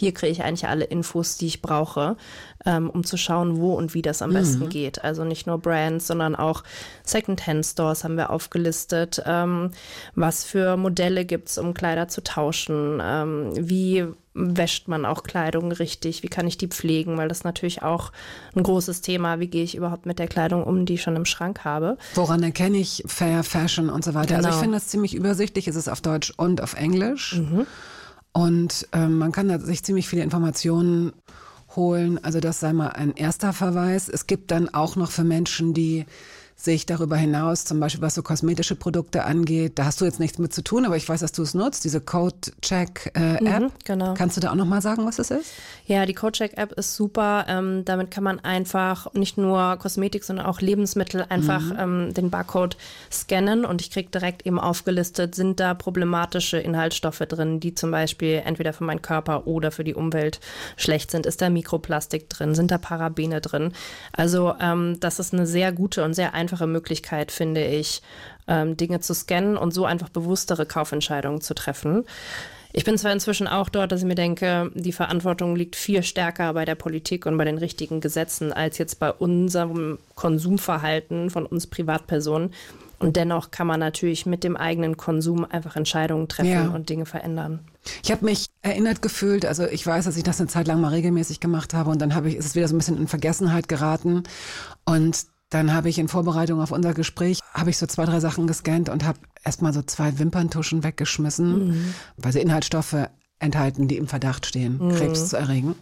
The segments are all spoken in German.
hier kriege ich eigentlich alle Infos, die ich brauche, um zu schauen, wo und wie das am besten geht. Also nicht nur Brands, sondern auch Secondhand-Stores haben wir aufgelistet. Was für Modelle gibt es, um Kleider zu tauschen? Wie wäscht man auch Kleidung richtig? Wie kann ich die pflegen? Weil das ist natürlich auch ein großes Thema. Wie gehe ich überhaupt mit der Kleidung um, die ich schon im Schrank habe? Woran erkenne ich Fair Fashion und so weiter? Genau. Also ich finde das ziemlich übersichtlich. Es ist auf Deutsch und auf Englisch. Und man kann da sich ziemlich viele Informationen holen. Also das sei mal ein erster Verweis. Es gibt dann auch noch für Menschen, die sich darüber hinaus, zum Beispiel was so kosmetische Produkte angeht, da hast du jetzt nichts mit zu tun, aber ich weiß, dass du es nutzt, diese Codecheck-App. Genau. Kannst du da auch noch mal sagen, was es ist? Ja, die Codecheck-App ist super. Damit kann man einfach nicht nur Kosmetik, sondern auch Lebensmittel einfach den Barcode scannen und ich kriege direkt eben aufgelistet, sind da problematische Inhaltsstoffe drin, die zum Beispiel entweder für meinen Körper oder für die Umwelt schlecht sind. Ist da Mikroplastik drin? Sind da Parabene drin? Also das ist eine sehr gute und sehr einfache Möglichkeit, finde ich, Dinge zu scannen und so einfach bewusstere Kaufentscheidungen zu treffen. Ich bin zwar inzwischen auch dort, dass ich mir denke, die Verantwortung liegt viel stärker bei der Politik und bei den richtigen Gesetzen als jetzt bei unserem Konsumverhalten von uns Privatpersonen. Und dennoch kann man natürlich mit dem eigenen Konsum einfach Entscheidungen treffen und Dinge verändern. Ich habe mich erinnert gefühlt, also ich weiß, dass ich das eine Zeit lang mal regelmäßig gemacht habe und dann ist es wieder so ein bisschen in Vergessenheit geraten und dann habe ich in Vorbereitung auf unser Gespräch, habe ich so 2, 3 Sachen gescannt und habe erstmal so 2 Wimperntuschen weggeschmissen, weil sie Inhaltsstoffe enthalten, die im Verdacht stehen, Krebs zu erregen.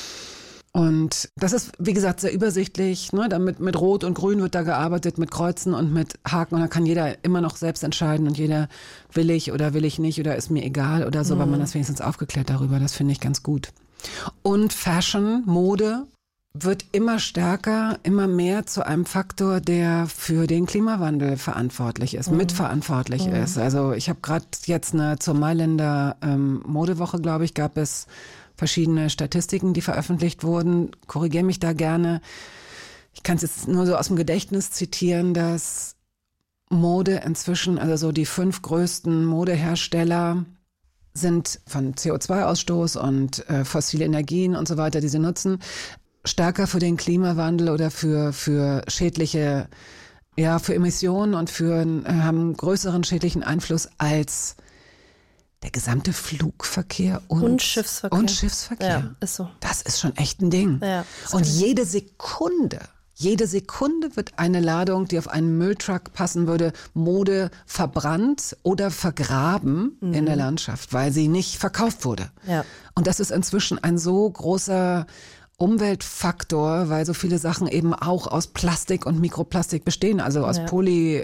Und das ist, wie gesagt, sehr übersichtlich. Ne? Damit mit Rot und Grün wird da gearbeitet, mit Kreuzen und mit Haken. Und da kann jeder immer noch selbst entscheiden und jeder will ich oder will ich nicht oder ist mir egal oder so, weil man das wenigstens aufgeklärt darüber. Das finde ich ganz gut. Und Fashion, Mode wird immer stärker, immer mehr zu einem Faktor, der für den Klimawandel verantwortlich ist, mitverantwortlich ist. Also ich habe gerade jetzt zur Mailänder Modewoche, glaube ich, gab es verschiedene Statistiken, die veröffentlicht wurden. Korrigiere mich da gerne. Ich kann es jetzt nur so aus dem Gedächtnis zitieren, dass Mode inzwischen, also so die 5 größten Modehersteller sind von CO2-Ausstoß und fossile Energien und so weiter, die sie nutzen, stärker für den Klimawandel oder für schädliche, für Emissionen und haben größeren schädlichen Einfluss als der gesamte Flugverkehr und Schiffsverkehr. Ja, ist so. Das ist schon echt ein Ding. Ja, und jede Sekunde wird eine Ladung, die auf einen Mülltruck passen würde, Mode verbrannt oder vergraben in der Landschaft, weil sie nicht verkauft wurde. Ja. Und das ist inzwischen ein so großer Umweltfaktor, weil so viele Sachen eben auch aus Plastik und Mikroplastik bestehen, also aus Poly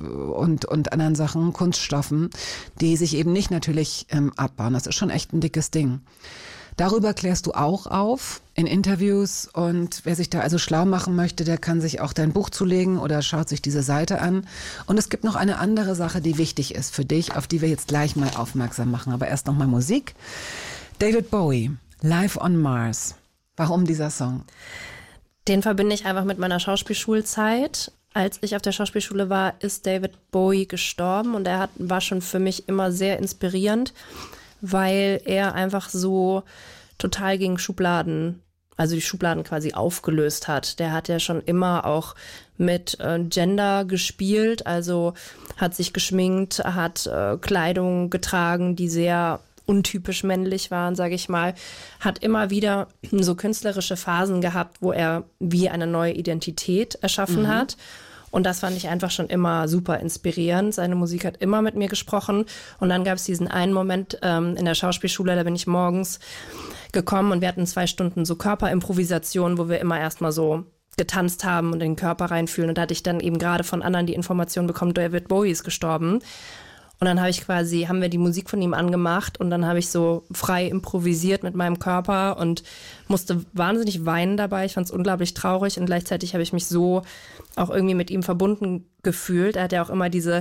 und anderen Sachen, Kunststoffen, die sich eben nicht natürlich abbauen. Das ist schon echt ein dickes Ding. Darüber klärst du auch auf in Interviews und wer sich da also schlau machen möchte, der kann sich auch dein Buch zulegen oder schaut sich diese Seite an. Und es gibt noch eine andere Sache, die wichtig ist für dich, auf die wir jetzt gleich mal aufmerksam machen. Aber erst noch mal Musik. David Bowie, Live on Mars. Warum dieser Song? Den verbinde ich einfach mit meiner Schauspielschulzeit. Als ich auf der Schauspielschule war, ist David Bowie gestorben und war schon für mich immer sehr inspirierend, weil er einfach so total gegen Schubladen, also die Schubladen quasi aufgelöst hat. Der hat ja schon immer auch mit Gender gespielt, also hat sich geschminkt, hat Kleidung getragen, die sehr untypisch männlich waren, sage ich mal, hat immer wieder so künstlerische Phasen gehabt, wo er wie eine neue Identität erschaffen hat. Und das fand ich einfach schon immer super inspirierend. Seine Musik hat immer mit mir gesprochen. Und dann gab es diesen einen Moment in der Schauspielschule, da bin ich morgens gekommen und wir hatten 2 Stunden so Körperimprovisation, wo wir immer erstmal so getanzt haben und in den Körper reinfühlen. Und da hatte ich dann eben gerade von anderen die Information bekommen, David Bowie ist gestorben. Und dann haben wir die Musik von ihm angemacht und dann habe ich so frei improvisiert mit meinem Körper und musste wahnsinnig weinen dabei. Ich fand es unglaublich traurig und gleichzeitig habe ich mich so auch irgendwie mit ihm verbunden gefühlt. Er hat ja auch immer diese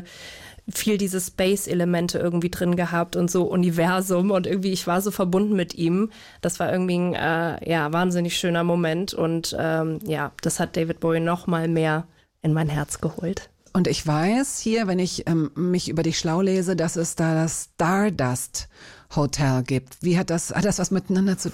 Space-Elemente irgendwie drin gehabt und so Universum und irgendwie, ich war so verbunden mit ihm. Das war irgendwie ein wahnsinnig schöner Moment und das hat David Bowie noch mal mehr in mein Herz geholt. Und ich weiß hier, wenn ich mich über dich schlau lese, dass es da das Stardust Hotel gibt. Hat das was miteinander zu